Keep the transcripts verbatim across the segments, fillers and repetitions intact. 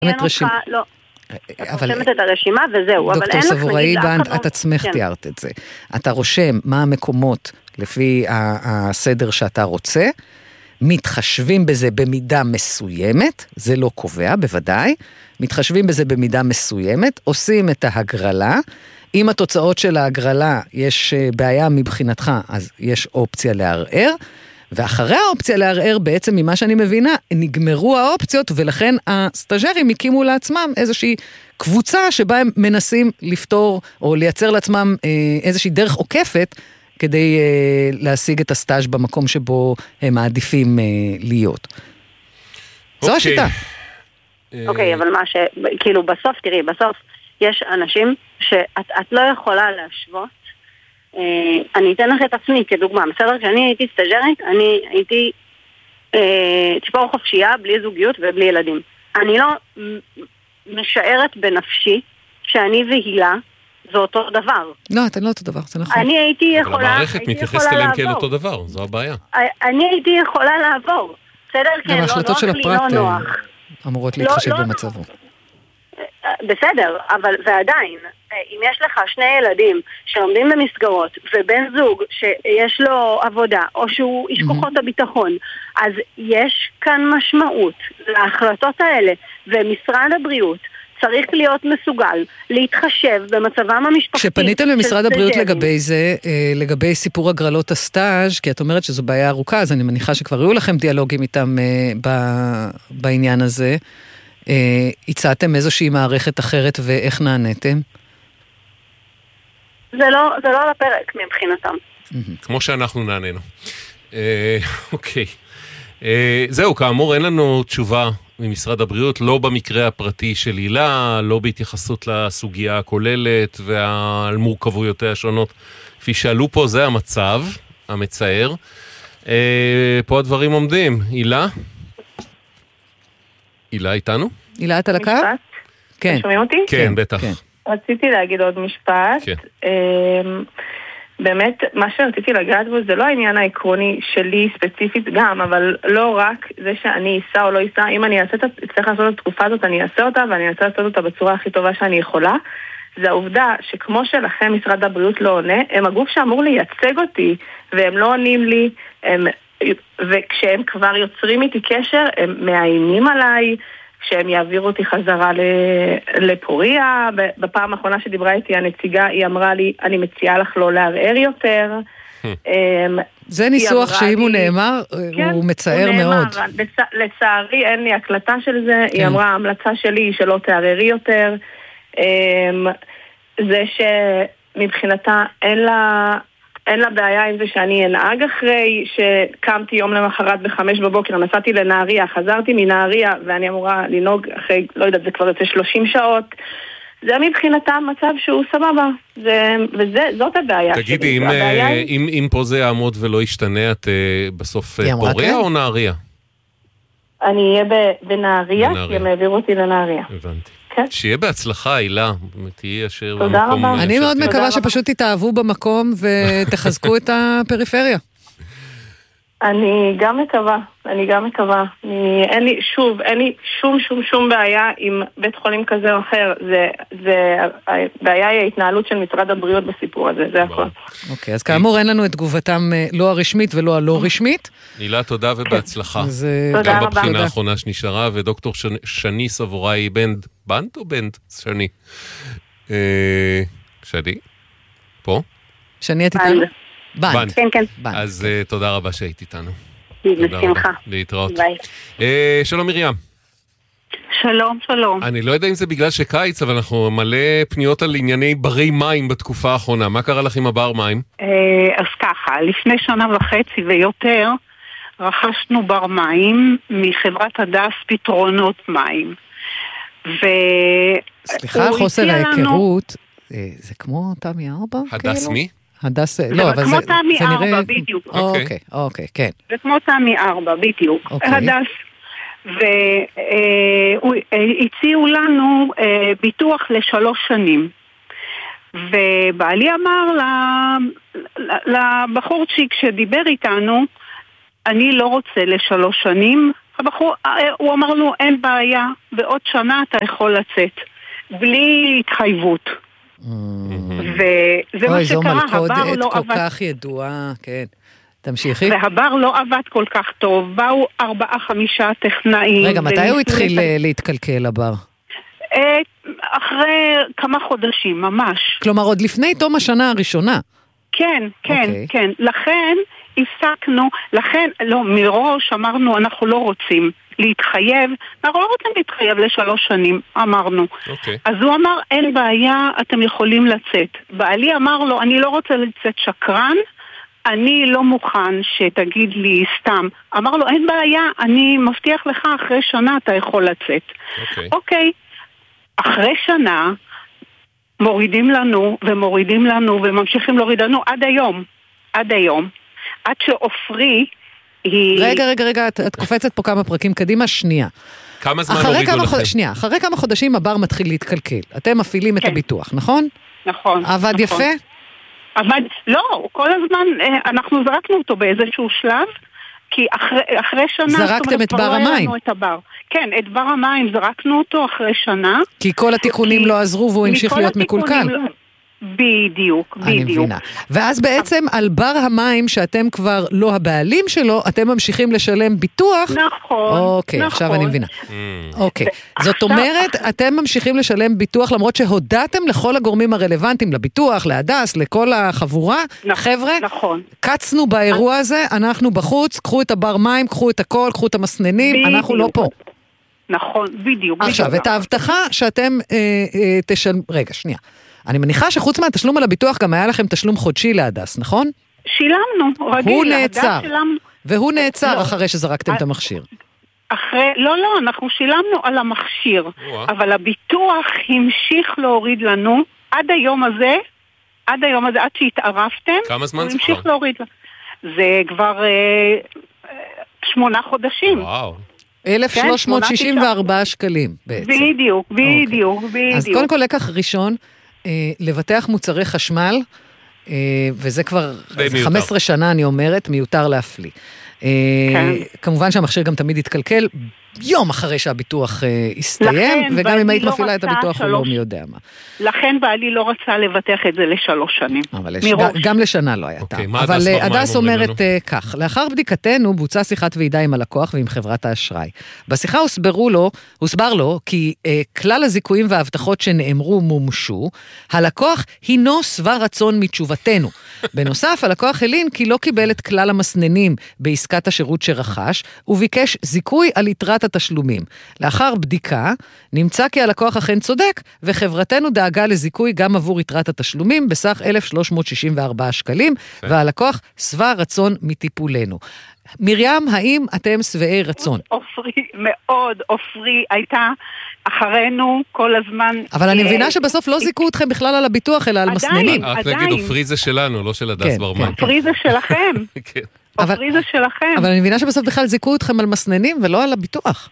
לא. את רושמת את הרשימה וזהו. דוקטור סבוראי בנד, את עצמך תיארת את זה. אתה רושם מה המקומות לפי הסדר שאתה רוצה, מתחשבים בזה במידה מסוימת, זה לא קובע בוודאי, מתחשבים בזה במידה מסוימת, עושים את ההגרלה, אם התוצאות של ההגרלה יש בעיה מבחינתך, אז יש אופציה לערער, ואחרי האופציה לערער, בעצם ממה שאני מבינה, נגמרו האופציות, ולכן הסטאז'רים הקימו לעצמם איזושהי קבוצה שבה הם מנסים לפתור, או לייצר לעצמם איזושהי דרך עוקפת, כדי להשיג את הסטאז' במקום שבו הם מעדיפים להיות. זו השיטה. אוקיי, אבל מה ש... כאילו בסוף, תראי, בסוף יש אנשים שאת לא יכולה להשוות. אני אתן לך את עצמי כדוגמה. בסדר, כשאני הייתי סטאז'רית, אני הייתי ציפור חופשייה, בלי זוגיות ובלי ילדים. אני לא משערת בנפשי שאני והילה זה אותו דבר. לא, אתם לא אותו דבר, זה נכון. אני הייתי יכולה... אבל המערכת מתייחסת אליהם כאל אותו דבר, זו הבעיה. אני הייתי יכולה לעבור. בסדר, כן, לא נוח לי, לא נוח. אמורות להתחשב במצבו. בסדר, אבל ועדיין, אם יש לך שני ילדים שלומדים במסגרות, ובן זוג שיש לו עבודה, או שהוא איש כוחות הביטחון, אז יש כאן משמעות להחלטות האלה, ומשרד הבריאות צריך להיות מסוגל להתחשב במצבם המשפחתי. כשפניתם למשרד הבריאות לגבי זה, לגבי סיפור הגרלות הסטאז', כי את אומרת שזו בעיה ארוכה, אז אני מניחה שכבר היו לכם דיאלוגים איתם בעניין הזה, הצעתם איזושהי מערכת אחרת ואיך נעניתם? זה לא, זה לא על הפרק מבחינתם. כמו שאנחנו נענינו. אוקיי. זהו, כאמור, אין לנו תשובה ממשרד הבריאות, לא במקרה הפרטי של הילה, לא בהתייחסות לסוגיה הכוללת ועל מורכבויותיה השונות. כפי שעלו פה, זה המצב המצער. פה הדברים עומדים. הילה? הילה איתנו? הילה, את על הקו? כן. שומעים אותי? כן, בטח. רציתי להגיד עוד משפט. באמת, מה שרציתי לגעת בו זה לא העניין העקרוני שלי ספציפית גם, אבל לא רק זה שאני אסע או לא אסע. אם אני אעשה, צריך לעשות את התקופה הזאת, אני אעשה אותה, ואני אעשה לעשות אותה בצורה הכי טובה שאני יכולה. זה העובדה שכמו שלכם משרד הבריאות לא עונה, הם הגוף שאמור לייצג אותי, והם לא עונים לי, הם, וכשהם כבר יוצרים איתי קשר, הם מאיימים עליי, כשהם יעבירו אותי חזרה לפוריה. בפעם האחרונה שדיברה איתי הנציגה, היא אמרה לי, אני מציעה לך לא לערער יותר. זה ניסוח שאם הוא נאמר, הוא מצער מאוד. לצערי אין לי הקלטה של זה, היא אמרה, ההמלצה שלי היא שלא תערערי יותר. זה שמבחינתה אין לה... אין לה בעיה עם זה שאני אנהג אחרי שקמתי יום למחרת בחמש בבוקר, נסעתי לנהריה, חזרתי מנהריה ואני אמורה לנהוג אחרי, לא יודעת, זה כבר יוצא שלושים שעות. זה מבחינתה מצב שהוא סבבה, זה, וזאת הבעיה שלי. תגידי, אם, אם, אם פה זה יעמוד ולא ישתנה, את בסוף פוריה או נהריה? אני אהיה בנהריה, כי הם העבירו אותי לנהריה. הבנתי. שיהיה בהצלחה, הילה. תהיי אשר תודה רבה. אני מאוד מקווה שפשוט תתאהבו במקום ותחזקו את הפריפריה. אני גם מקווה, אני גם מקווה. אין לי, שוב, אין לי שום שום שום בעיה עם בית חולים כזה או אחר. זה, זה, הבעיה היא ההתנהלות של משרד הבריאות בסיפור הזה, זה הכל. אוקיי, אז כאמור אין לנו את תגובתם לא הרשמית ולא הלא רשמית. הילה, תודה ובהצלחה. תודה רבה. רבה. גם בבחינה האחרונה שנשארה, ודוקטור שני סבוראי בנד, בנד או בנד? שני. שני? פה? שני את איתנו? בנד. כן, כן. אז תודה רבה שהיית איתנו. בשמחה. להתראות. ביי. שלום מרים. שלום, שלום. אני לא יודע אם זה בגלל שקיץ, אבל אנחנו מלא פניות על ענייני ברי מים בתקופה האחרונה. מה קרה לך עם הבר מים? אז ככה, לפני שנה וחצי ויותר, רכשנו בר מים מחברת הדס פתרונות מים. סליחה, חוסר ההיכרות, זה כמו תמי ארבע? הדס מי? הדס, לא, אבל זה, זה נראה... כמו תמי ארבע, בדיוק. אוקיי, אוקיי, כן. זה כמו תמי ארבע, בדיוק. הדס, והציעו לנו ביטוח לשלוש שנים. ובעלי אמר לבחורצ'יק שדיבר איתנו, אני לא רוצה לשלוש שנים, הבחור, הוא אמר לו, אין בעיה, בעוד שנה אתה יכול לצאת, בלי התחייבות. וזה מה שקרה, הבר לא עבד. כל כך ידועה, כן. תמשיכי. והבר לא עבד כל כך טוב, באו ארבעה חמישה טכנאים. רגע, מתי הוא התחיל להתקלקל הבר? אחרי כמה חודשים, ממש. כלומר, עוד לפני תום השנה הראשונה. כן, כן, okay. כן. לכן הפסקנו, לכן, לא, מראש אמרנו, אנחנו לא רוצים להתחייב, אנחנו לא רוצים להתחייב לשלוש שנים, אמרנו. Okay. אז הוא אמר, אין בעיה, אתם יכולים לצאת. בעלי אמר לו, אני לא רוצה לצאת שקרן, אני לא מוכן שתגיד לי סתם. אמר לו, אין בעיה, אני מבטיח לך, אחרי שנה אתה יכול לצאת. אוקיי. Okay. Okay. אחרי שנה, מורידים לנו ומורידים לנו וממשיכים להוריד לנו עד היום. עד היום. עד שאופרי היא... רגע, רגע, רגע, את, את קופצת פה כמה פרקים קדימה, שנייה. כמה זמן הורידו לכם? חוד... שנייה, אחרי כמה חודשים הבר מתחיל להתקלקל. אתם מפעילים כן. את הביטוח, נכון? נכון. עבד נכון. יפה? עבד, לא, כל הזמן אנחנו זרקנו אותו באיזשהו שלב, כי אחרי, אחרי שנה... זרקתם את בר המים. את הבר. כן, את בר המים זרקנו אותו אחרי שנה. כי כל התיקונים כי... לא עזרו והוא המשיך להיות מקולקל. לא... בדיוק, בדיוק. אני מבינה. ואז בעצם על בר המים שאתם כבר לא הבעלים שלו, אתם ממשיכים לשלם ביטוח. נכון, אוקיי, נכון. עכשיו אני מבינה. אוקיי, זאת אומרת, אתם ממשיכים לשלם ביטוח למרות שהודעתם לכל הגורמים הרלוונטיים, לביטוח, להדס, לכל החבורה. חבר'ה, נכון. קצנו באירוע הזה, אנחנו בחוץ, קחו את הבר מים, קחו את הכל, קחו את המסננים, אנחנו לא פה. נכון, בדיוק. עכשיו, את ההבטחה שאתם תשלם, רגע, שנייה. אני מניחה שחוץ מהתשלום על הביטוח גם היה לכם תשלום חודשי להדס, נכון? שילמנו, רגיל. הוא נעצר, והוא נעצר אחרי שזרקתם את המכשיר. אחרי, לא, לא, אנחנו שילמנו על המכשיר, אבל הביטוח המשיך להוריד לנו עד היום הזה, עד היום הזה, עד שהתערפתם. כמה זמן זה כבר? המשיך להוריד לנו. זה כבר שמונה חודשים. וואו. אלף שלוש מאות שישים וארבעה שקלים בעצם. בדיוק, בדיוק, בדיוק. אז קודם כל לקח ראשון, לבטח מוצרי חשמל, וזה כבר חמש עשרה שנה אני אומרת, מיותר להפליא. כמובן שהמכשיר גם תמיד יתקלקל, יום אחרי שהביטוח הסתיים, וגם אם היית מפעילה את הביטוח הוא לא מי יודע מה. לכן בעלי לא רצה לבטח את זה לשלוש שנים. גם לשנה לא היה טעם. אבל הדס אומרת כך, לאחר בדיקתנו בוצעה שיחת ועידה עם הלקוח ועם חברת האשראי. בשיחה הוסברו לו, הוסבר לו כי כלל הזיכויים וההבטחות שנאמרו מומשו, הלקוח הינו שבע רצון מתשובתנו. בנוסף, הלקוח הלין כי לא קיבל את כלל המסננים בעסקת השירות שרכש, וביקש זיכוי על יתרת התשלומים. לאחר בדיקה, נמצא כי הלקוח אכן צודק, וחברתנו דאגה לזיכוי גם עבור יתרת התשלומים, בסך אלף שלוש מאות שישים וארבעה שקלים, והלקוח שבע רצון מטיפולנו. מרים, האם אתם שבעי רצון? אופרי, מאוד, אופרי, הייתה אחרינו כל הזמן. אבל אני מבינה שבסוף לא זיקו אתכם בכלל על הביטוח, אלא על מסננים. רק להגיד, אופרי זה שלנו, לא של הדס ברמן. אופרי זה שלכם. כן. אופרי זה שלכם. אבל אני מבינה שבסוף בכלל זיקו אתכם על מסננים ולא על הביטוח.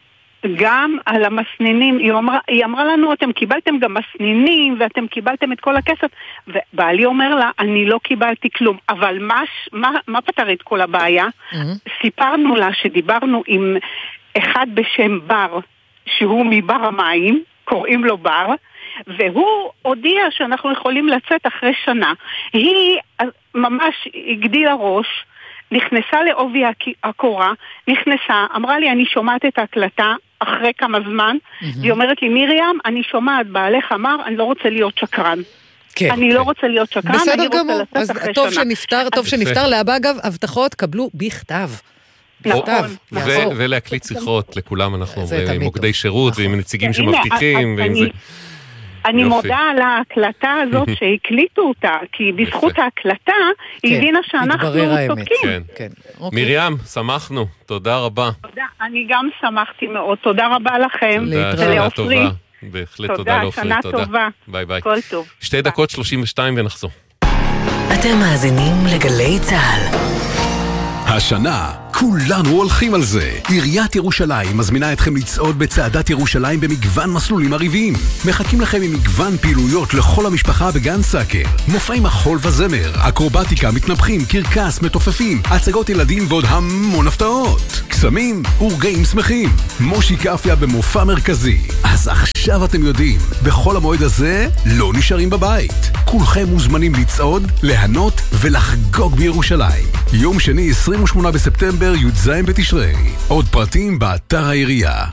גם על המסננים, היא אמרה, היא אמרה לנו, אתם קיבלתם גם מסננים, ואתם קיבלתם את כל הכסף, ובעלי אומר לה, אני לא קיבלתי כלום, אבל מה, מה, מה פתר את כל הבעיה? Mm-hmm. סיפרנו לה שדיברנו עם אחד בשם בר, שהוא מבר המים, קוראים לו בר, והוא הודיע שאנחנו יכולים לצאת אחרי שנה. היא ממש הגדילה ראש, נכנסה לעובי הקורה, נכנסה, אמרה לי, אני שומעת את ההקלטה אחרי כמה זמן, היא אומרת לי, מרים, אני שומעת, בעלך אמר, אני לא רוצה להיות שקרן. אני לא רוצה להיות שקרן, אני רוצה לצאת אחרי שנה. שנפטר, טוב שנפטר, לאבא אגב, הבטחות קבלו בכתב. נכון. ולהקליט שיחות, לכולם אנחנו אומרים, עם מוקדי שירות, ועם נציגים שמבטיחים, ועם זה. אני מודה על ההקלטה הזאת שהקליטו אותה, כי בזכות ההקלטה היא הבינה שאנחנו צודקים. מרים, שמחנו, תודה רבה. אני גם שמחתי מאוד, תודה רבה לכם. ולאופרי. בהחלט תודה לאופרי, תודה, שנה טובה. ביי ביי. כל טוב. שתי דקות שלושים ושתיים ונחזור. אתם מאזינים לגלי צהל. השנה כולנו הולכים על זה. עיריית ירושלים מזמינה אתכם לצעוד בצעדת ירושלים במגוון מסלולים עריביים. מחכים לכם עם מגוון פעילויות לכל המשפחה בגן סאקר. מופעים החול וזמר, אקרובטיקה, מתנפחים, קרקס, מתופפים, הצגות ילדים ועוד המון הפתעות. קסמים ורגעים שמחים. מושי קפיה במופע מרכזי. אז עכשיו אתם יודעים, בכל המועד הזה לא נשארים בבית. כולכם מוזמנים לצעוד, להנות ולחגוג בירושלים. יום שני עשרים ושמונה בספטמבר י"ז בתשרי. עוד פרטים באתר העירייה.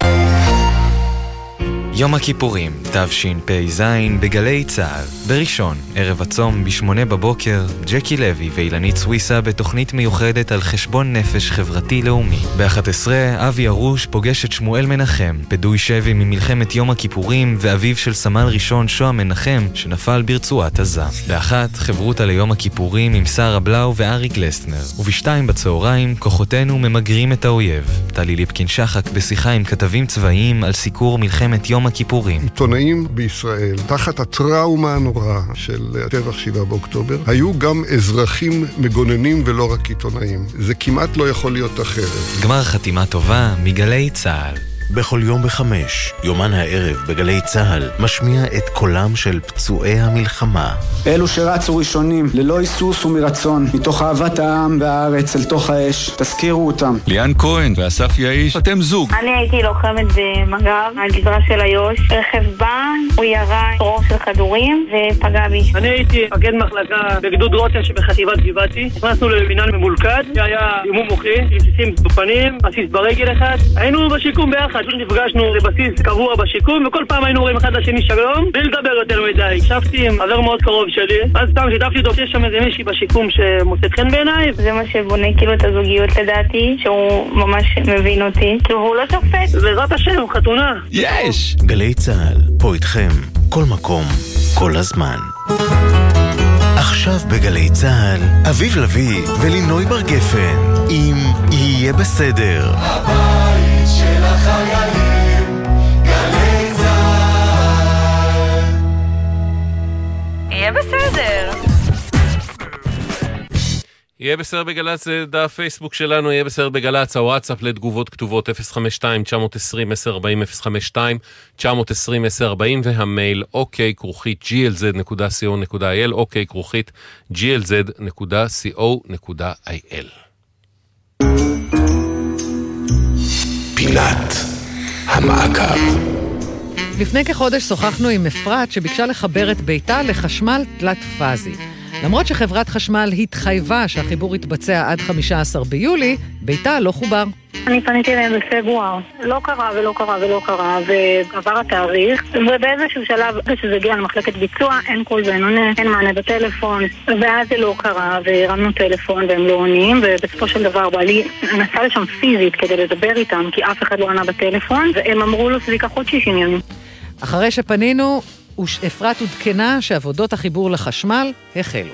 יום הכיפורים, תשפ"ז בגלי צה"ל. בראשון, ערב הצום בשמונה בבוקר, ג'קי לוי ואילנית סוויסה בתוכנית מיוחדת על חשבון נפש חברתי לאומי. ב-אחת עשרה, אבי ארוש פוגש את שמואל מנחם, פדוי שבי ממלחמת יום הכיפורים ואביו של סמל ראשון שוהם מנחם שנפל ברצועת עזה. באחת, חברותה ליום הכיפורים עם שרה בלאו וארי גלסטנר. ובשתיים בצהריים, כוחותינו ממגרים את האויב. טלי ליפקין שחק בשיחה עם כתבים צבאיים על סיקור מלחמת יום הכיפורים. עיתונאים בישראל, תחת הטראומה הנוראה של הטבח שבעה באוקטובר, היו גם אזרחים מגוננים ולא רק עיתונאים. זה כמעט לא יכול להיות אחרת. גמר חתימה טובה מגלי צה"ל. בכל יום בחמש, יומן הערב בגלי צהל, משמיע את קולם של פצועי המלחמה. אלו שרצו ראשונים, ללא היסוס ומרצון, מתוך אהבת העם והארץ אל תוך האש, תזכירו אותם. ליאן כהן ואסף יאיש, אתם זוג. אני הייתי לוחמת במג"ב, הגזרה של איו"ש. רכב בא, הוא ירה רוב של כדורים ופגע בי. אני הייתי מפקד מחלקה בגדוד רוטן שבחטיבת גבעתי. נכנסנו לבניין ממולכד, שהיה אימון מוחי, רסיסים בפנים, רסיס ברגל אחד. היינו בשיקום ביחד. נפגשנו לבסיס קבוע בשיקום, וכל פעם היינו רואים אחד לשני שלום, בלי לדבר יותר מדי. הקשבתי עם חבר מאוד קרוב שלי, אז סתם שיתפתי אותו שיש שם איזה מישהי בשיקום שמוצאת חן בעיניי. זה מה שבונה כאילו את הזוגיות לדעתי, שהוא ממש מבין אותי, כאילו הוא לא שופט. בעזרת השם, חתונה. יש! גלי צהל, פה איתכם, כל מקום, כל הזמן. עכשיו בגלי צהל, אביב לוי ולינוי בר גפן, אם יהיה בסדר. הבית של החיילים, גלי צהל. יהיה בסדר. יהיה בסדר בגלץ, זה דף פייסבוק שלנו, יהיה בסדר בגלץ, הוואטסאפ לתגובות כתובות אפס חמש שתיים תשע עשרים עשר ארבעים אפס חמש שתיים תשע עשרים עשר ארבעים והמייל אוקיי כרוכית ג'י אל זד נקודה סי או נקודה איי אל אוקיי כרוכית ג'י אל זד נקודה סי או נקודה איי אל. פינת המעקב. לפני כחודש שוחחנו עם אפרת שביקשה לחבר את ביתה לחשמל תלת פאזי. למרות שחברת חשמל התחייבה שהחיבור יתבצע עד חמישה עשר ביולי, ביתה לא חובר. אני פניתי להם בפברואר. לא קרה ולא קרה ולא קרה, ועבר התאריך, ובאיזשהו שלב, כשזה הגיע למחלקת ביצוע, אין קול ואין עונה, אין מענה בטלפון, ואז זה לא קרה, והרמנו טלפון והם לא עונים, ובסופו של דבר בעלי נסע לשם פיזית כדי לדבר איתם, כי אף אחד לא ענה בטלפון, והם אמרו לו שזה ייקח עוד שישים ימים. אחרי שפנינו, אפרת עודכנה שעבודות החיבור לחשמל החלו.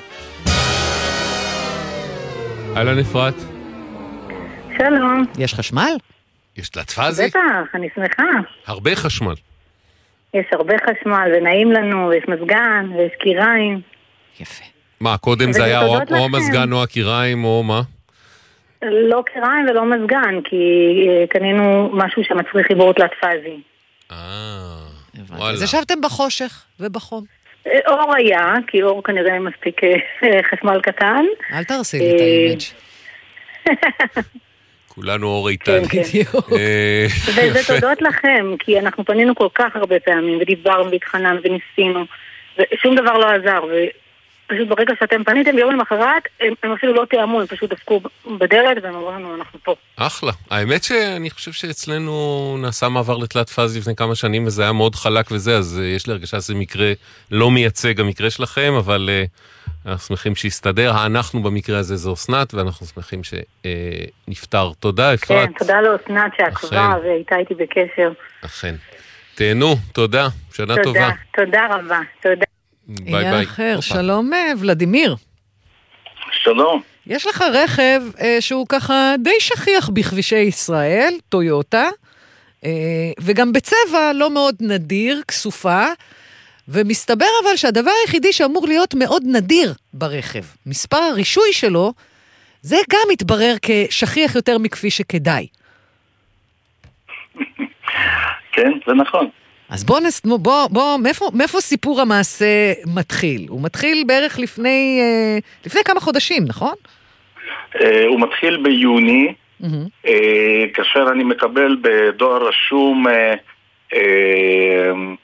אהלן אפרת. שלום. יש חשמל? יש תלת פאזי? בטח, אני שמחה. הרבה חשמל. יש הרבה חשמל, ונעים לנו, ויש מזגן, ויש קיריים. יפה. מה, קודם זה היה או, או המזגן או הקיריים או מה? לא קיריים ולא מזגן, כי קנינו משהו שמצריך חיבור תלת פאזי. אה... אז ישבתם בחושך ובחום. אור היה, כי אור כנראה מספיק חשמל קטן. אל תרסי לי את האימג'. כולנו אור איתן. וזה תודות לכם, כי אנחנו פנינו כל כך הרבה פעמים, ודיברנו והתחננו וניסינו, ושום דבר לא עזר, פשוט ברגע שאתם פניתם ביום למחרת, הם, הם אפילו לא תיאמו, הם פשוט דפקו בדלת והם אמרו לנו, אנחנו פה. אחלה. האמת שאני חושב שאצלנו נעשה מעבר לתלת פאזי לפני כמה שנים, וזה היה מאוד חלק וזה, אז יש לי הרגשה שזה מקרה לא מייצג המקרה שלכם, אבל uh, אנחנו שמחים שיסתדר. אנחנו במקרה הזה זה אסנת, ואנחנו שמחים שנפטר. תודה, אפרת. כן, תודה לאסנת שעקבה, והייתה איתי בקשר. אכן. תהנו, תודה. שנה תודה, טובה. תודה רבה, תודה. ביי עניין ביי. אחר, שלום ולדימיר. שלום. יש לך רכב אה, שהוא ככה די שכיח בכבישי ישראל, טויוטה, אה, וגם בצבע לא מאוד נדיר, כסופה, ומסתבר אבל שהדבר היחידי שאמור להיות מאוד נדיר ברכב, מספר הרישוי שלו, זה גם מתברר כשכיח יותר מכפי שכדאי. כן, זה נכון. אז בוא, נס... בוא, בוא, מאיפה, מאיפה סיפור המעשה מתחיל? הוא מתחיל בערך לפני, לפני כמה חודשים, נכון? הוא מתחיל ביוני, mm-hmm. כאשר אני מקבל בדואר רשום